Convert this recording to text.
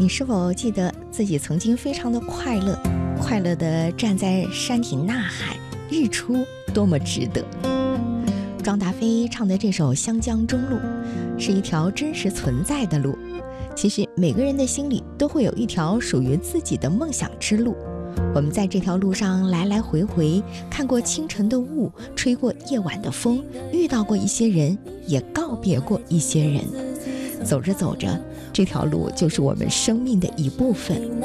你是否记得自己曾经非常的快乐，快乐地站在山顶呐喊，日出多么值得。庄达菲唱的这首《湘江中路》是一条真实存在的路，其实每个人的心里都会有一条属于自己的梦想之路。我们在这条路上来来回回，看过清晨的雾，吹过夜晚的风，遇到过一些人，也告别过一些人。走着走着，这条路就是我们生命的一部分。